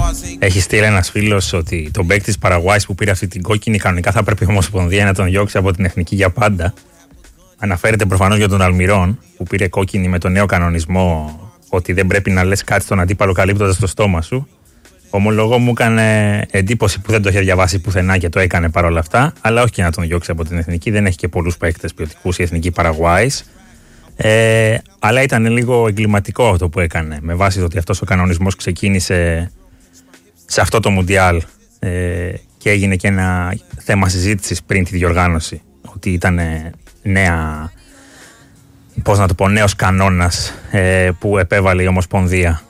Έχει στείλει ένας φίλος ότι τον παίκτη της Παραγουάης που πήρε αυτή την κόκκινη κανονικά θα πρέπει η Ομοσπονδία να τον διώξει από την εθνική για πάντα. Αναφέρεται προφανώς για τον Αλμυρών που πήρε κόκκινη με τον νέο κανονισμό ότι δεν πρέπει να λες κάτι στον αντίπαλο καλύπτοντας το στόμα σου. Ομολογώ μου έκανε εντύπωση που δεν το είχε διαβάσει πουθενά και το έκανε παρόλα αυτά, αλλά όχι και να τον διώξει από την εθνική. Δεν έχει και πολλούς παίκτες ποιοτικούς η εθνική Παραγουάης. Αλλά ήταν λίγο εγκληματικό αυτό που έκανε, με βάση το ότι αυτός ο κανονισμός ξεκίνησε σε αυτό το Μουντιάλ και έγινε και ένα θέμα συζήτησης πριν τη διοργάνωση, ότι ήταν νέος κανόνας που επέβαλε η Ομοσπονδία.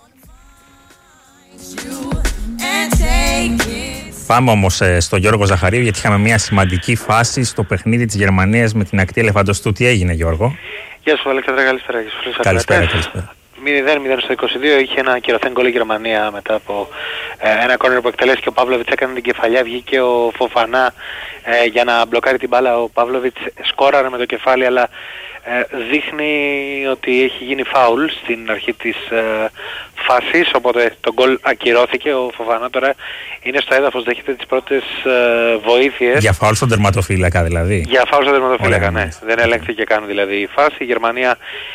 Πάμε όμως στο Γιώργο Ζαχαρίου, γιατί είχαμε μια σημαντική φάση στο παιχνίδι της Γερμανίας με την ακτή Ελεφαντοστού. Τι έγινε, Γιώργο? Γεια σου Αλέξανδρα, καλησπέρα. Καλησπέρα. 0-0 στο 22, είχε ένα ακυρωθέν γκολ η Γερμανία μετά από ένα κόρνερ που εκτελέστηκε ο Παύλοβιτς, έκανε την κεφαλιά, βγήκε ο Φοφανά για να μπλοκάρει την μπάλα. Ο Παύλοβιτς σκόραρε με το κεφάλι, αλλά δείχνει ότι έχει γίνει φάουλ στην αρχή της φάσης, οπότε το γκολ ακυρώθηκε. Ο Φοφανά τώρα είναι στο έδαφος, δέχεται τις πρώτες βοήθειες. Για φάουλ στον τερματοφύλακα δηλαδή? Για φάουλ στον τερματοφύλακα, ναι. Δεν ελέγχθηκε καν δηλαδή η φάση. Η Γερμανία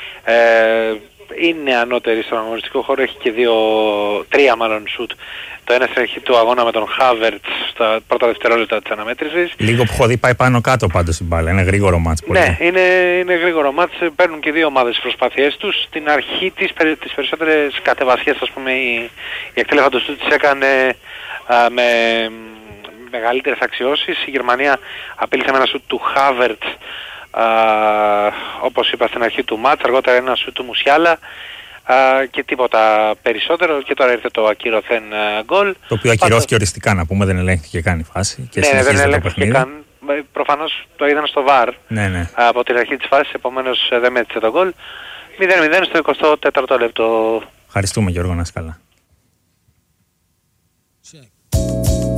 είναι ανώτερη στον αγωνιστικό χώρο, έχει και τρία σουτ. Το ένα στην αρχή του αγώνα με τον Χάβερτς στα πρώτα δευτερόλεπτα της αναμέτρησης. Λίγο που έχω δει πάει πάνω κάτω πάντως η μπάλα, είναι γρήγορο μάτς πολύ. Ναι, είναι γρήγορο μάτς, παίρνουν και δύο ομάδες τις προσπάθειές τους. Στην αρχή τις περισσότερες κατεβασιές, ας πούμε, η ακτή Ελεφαντοστού τις έκανε με μεγαλύτερες αξιώσεις. Η Γερμανία απείλησε με ένα σουτ του Χάβερτς, όπως είπα στην αρχή του μάτς, αργότερα ένα σουτ του Μουσιάλα και τίποτα περισσότερο, και τώρα ήρθε το ακυρωθέν γκολ. Το οποίο ακυρώθηκε οριστικά, να πούμε, δεν ελέγχθηκε καν η φάση. Και ναι, δεν ελέγχθηκε καν. Προφανώς το είδαν στο VAR από την αρχή της φάσης, επομένως δεν μέτρησε το γκολ. 0-0 στο 24ο λεπτό. Ευχαριστούμε, Γιώργο, να είσαι καλά.